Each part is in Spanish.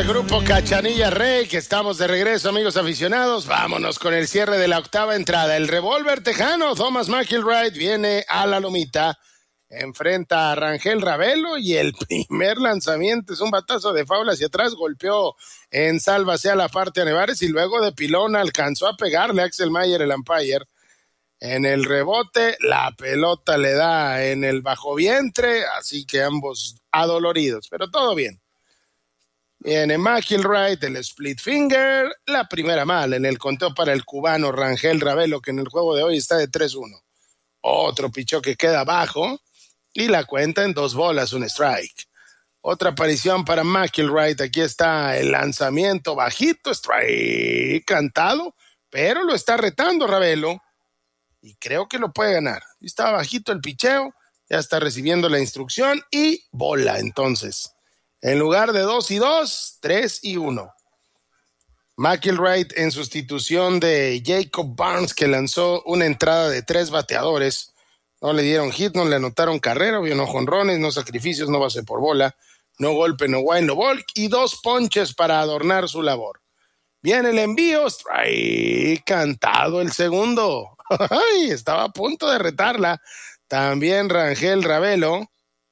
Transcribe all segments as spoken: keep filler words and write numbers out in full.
Grupo Cachanilla Rey, que estamos de regreso, amigos aficionados. Vámonos con el cierre de la octava entrada. El revólver tejano, Thomas McIlwright, viene a la lomita, enfrenta a Rangel Ravelo y el primer lanzamiento es un batazo de faula hacia atrás, golpeó en salva hacia la parte a Nevares y luego de pilón alcanzó a pegarle a Axel Mayer, el umpire. En el rebote, la pelota le da en el bajo vientre, así que ambos adoloridos, pero todo bien. Viene McIlwright, el split finger, la primera mala en el conteo para el cubano Rangel Ravelo, que en el juego de hoy está de tres uno. Otro pichó que queda abajo y la cuenta en dos bolas, un strike. Otra aparición para McIlwright, aquí está el lanzamiento bajito, strike cantado, pero lo está retando Ravelo y creo que lo puede ganar. Está bajito el picheo, ya está recibiendo la instrucción y bola entonces. En lugar de dos y dos, tres y uno. McIlwright en sustitución de Jacob Barnes, que lanzó una entrada de tres bateadores. No le dieron hit, no le anotaron carrera, vio no jonrones, no sacrificios, no base por bola, no golpe, no wild, no walk y dos ponches para adornar su labor. Viene el envío, strike, cantado el segundo. Ay, estaba a punto de retarla. También Rangel Ravelo.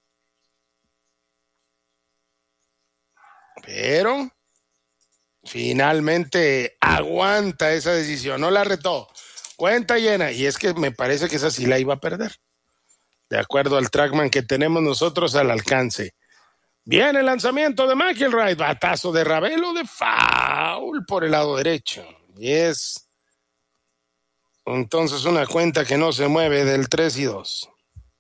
Pero finalmente aguanta esa decisión, no la retó. Cuenta llena, y es que me parece que esa sí la iba a perder. De acuerdo al trackman que tenemos nosotros al alcance. Viene el lanzamiento de McIlwright, batazo de Ravelo de foul por el lado derecho. Y es entonces una cuenta que no se mueve del tres y dos.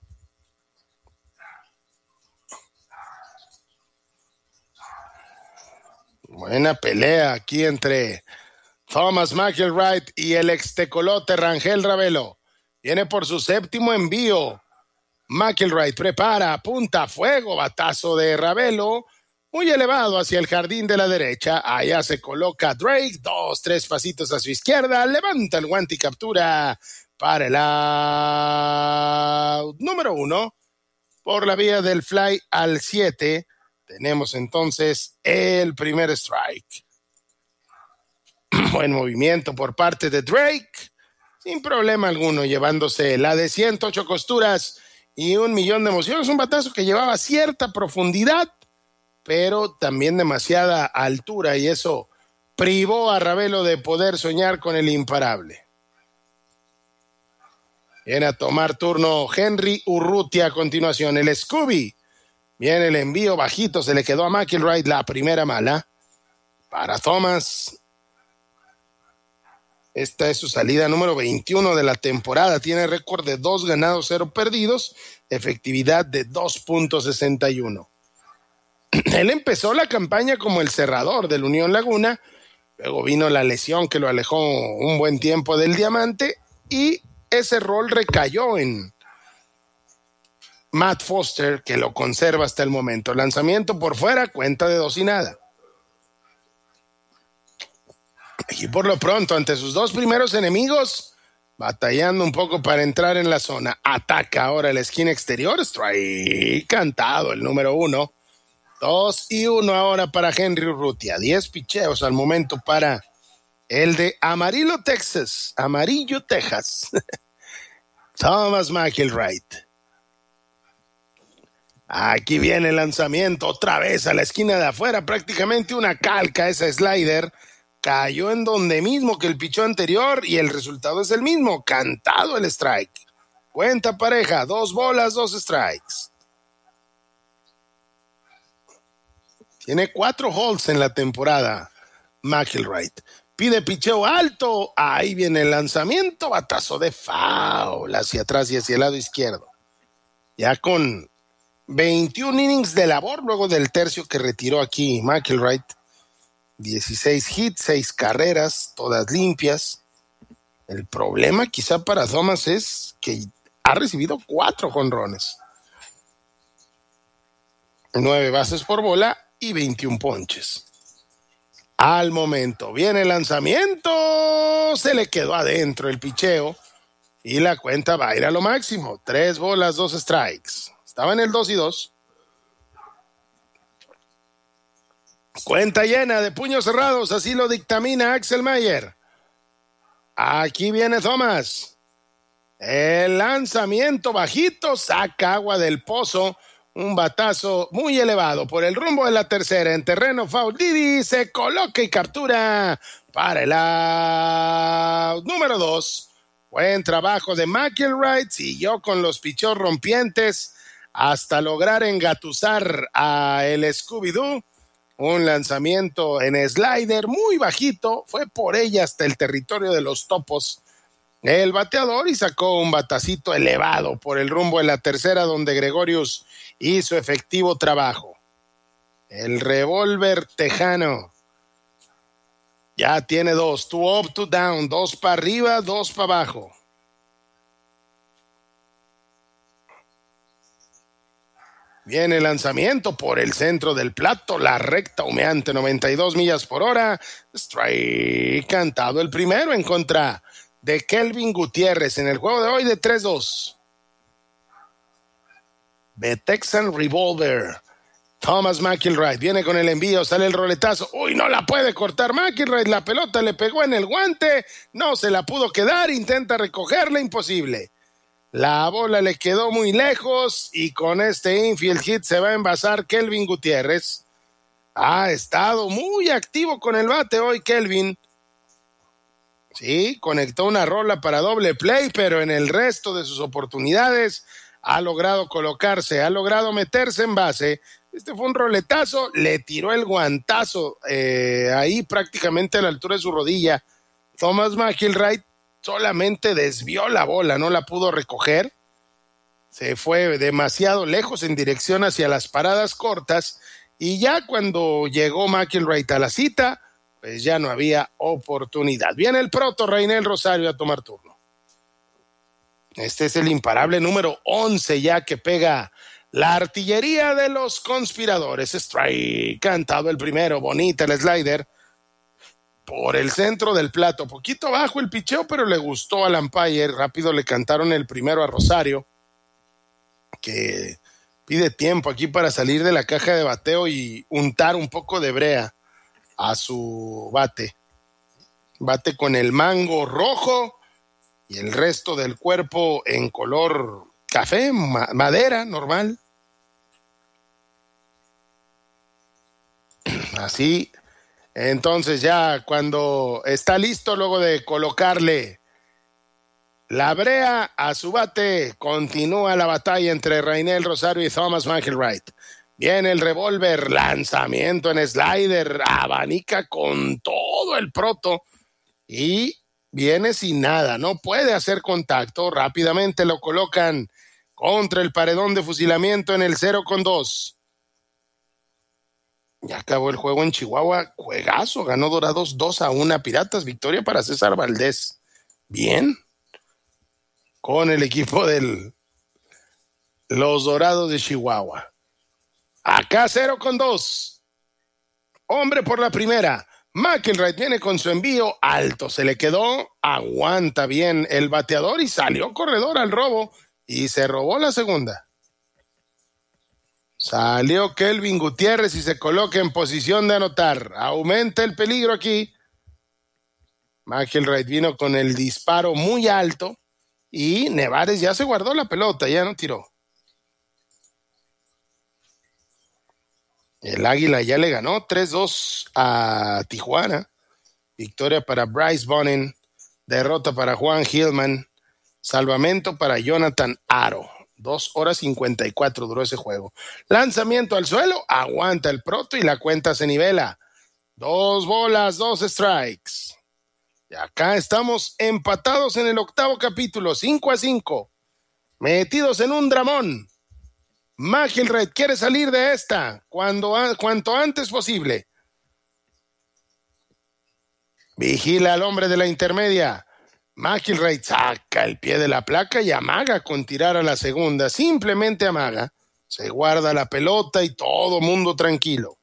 Buena pelea aquí entre Thomas McIlwright y el extecolote Rangel Ravelo. Viene por su séptimo envío. McIlwright prepara, apunta, fuego, batazo de Ravelo, muy elevado hacia el jardín de la derecha. Allá se coloca Drake, dos, tres pasitos a su izquierda, levanta el guante y captura para el out número uno. Por la vía del fly al siete. Tenemos entonces el primer strike. Buen movimiento por parte de Drake, sin problema alguno, llevándose la de ciento ocho costuras y un millón de emociones. Un batazo que llevaba cierta profundidad, pero también demasiada altura, y eso privó a Ravelo de poder soñar con el imparable. Viene a tomar turno Henry Urrutia a continuación, el Scooby. Viene el envío bajito, se le quedó a McIlwright la primera mala. Para Thomas, esta es su salida número veintiuno de la temporada. Tiene récord de dos ganados, cero perdidos, efectividad de dos punto sesenta y uno. Él empezó la campaña como el cerrador del Unión Laguna, luego vino la lesión que lo alejó un buen tiempo del Diamante y ese rol recayó en Matt Foster, que lo conserva hasta el momento. Lanzamiento por fuera, cuenta de dos y nada. Y por lo pronto, ante sus dos primeros enemigos, batallando un poco para entrar en la zona, ataca ahora la esquina exterior, strike cantado, el número uno. Dos y uno ahora para Henry Urrutia. Diez picheos al momento para el de Amarillo, Texas. Amarillo, Texas. Thomas McIlwright. Aquí viene el lanzamiento, otra vez a la esquina de afuera, prácticamente una calca esa slider, cayó en donde mismo que el pichó anterior y el resultado es el mismo, cantado el strike. Cuenta pareja, dos bolas, dos strikes. Tiene cuatro holds en la temporada, McIlwright. Pide picheo alto, ahí viene el lanzamiento, batazo de foul hacia atrás y hacia el lado izquierdo. Ya con veintiún innings de labor luego del tercio que retiró aquí McIlwright. dieciséis hits, seis carreras, todas limpias. El problema quizá para Thomas es que ha recibido cuatro jonrones. Nueve bases por bola y veintiún ponches. Al momento viene el lanzamiento, se le quedó adentro el picheo y la cuenta va a ir a lo máximo. Tres bolas, dos strikes. Estaba en el dos y dos. Cuenta llena de puños cerrados, así lo dictamina Axel Mayer. Aquí viene Thomas. El lanzamiento bajito, saca agua del pozo. Un batazo muy elevado por el rumbo de la tercera en terreno foul. Didi se coloca y captura para el out número dos. Buen trabajo de McIlroy. Siguió con los pichos rompientes hasta lograr engatusar a el Scooby-Doo. Un lanzamiento en slider muy bajito. Fue por ella hasta el territorio de los topos el bateador y sacó un batacito elevado por el rumbo de la tercera, donde Gregorius hizo efectivo trabajo. El revólver tejano ya tiene dos, two up, two down, dos para arriba, dos para abajo. Viene el lanzamiento por el centro del plato, la recta humeante, noventa y dos millas por hora. Strike cantado el primero en contra de Kelvin Gutiérrez en el juego de hoy de tres dos. The Texan Revolver. Thomas McIlroy viene con el envío, sale el roletazo. Uy, no la puede cortar McIlroy. La pelota le pegó en el guante, no se la pudo quedar, intenta recogerla, imposible. La bola le quedó muy lejos y con este infield hit se va a envasar Kelvin Gutiérrez. Ha estado muy activo con el bate hoy Kelvin. Sí, conectó una rola para doble play, pero en el resto de sus oportunidades ha logrado colocarse, ha logrado meterse en base. Este fue un roletazo, le tiró el guantazo eh, ahí prácticamente a la altura de su rodilla. Thomas McIlroy solamente desvió la bola, no la pudo recoger. Se fue demasiado lejos en dirección hacia las paradas cortas y ya cuando llegó McIlroy a la cita, pues ya no había oportunidad. Viene el proto Rainel Rosario a tomar turno. Este es el imparable número once ya que pega la artillería de los conspiradores. Strike, cantado el primero, bonita el slider. Por el centro del plato, poquito bajo el picheo, pero le gustó al umpire. Rápido le cantaron el primero a Rosario, que pide tiempo aquí para salir de la caja de bateo y untar un poco de brea a su bate. Bate con el mango rojo y el resto del cuerpo en color café, ma- madera, normal. Así. Entonces ya cuando está listo, luego de colocarle la brea a su bate, continúa la batalla entre Rainel Rosario y Thomas McIlroy. Viene el revólver, lanzamiento en slider, abanica con todo el proto y viene sin nada, no puede hacer contacto. Rápidamente lo colocan contra el paredón de fusilamiento en el cero con dos. Ya acabó el juego en Chihuahua, juegazo, ganó Dorados dos a uno a Piratas, victoria para César Valdés. Bien, con el equipo de los Dorados de Chihuahua. Acá cero con dos. Hombre por la primera. McIlroy viene con su envío alto. Se le quedó. Aguanta bien el bateador y salió corredor al robo. Y se robó la segunda. Salió Kelvin Gutiérrez y se coloca en posición de anotar. Aumenta el peligro aquí. McIlroy vino con el disparo muy alto. Y Nevares ya se guardó la pelota. Ya no tiró. El Águila ya le ganó tres dos a Tijuana. Victoria para Bryce Bonin. Derrota para Juan Hillman. Salvamento para Jonathan Aro. Dos horas cincuenta y cuatro duró ese juego. Lanzamiento al suelo. Aguanta el proto y la cuenta se nivela. Dos bolas, dos strikes. Y acá estamos empatados en el octavo capítulo. Cinco a cinco. Metidos en un dramón. McIlroy quiere salir de esta cuando, cuanto antes posible. Vigila al hombre de la intermedia. McIlroy saca el pie de la placa y amaga con tirar a la segunda. Simplemente amaga. Se guarda la pelota y todo mundo tranquilo.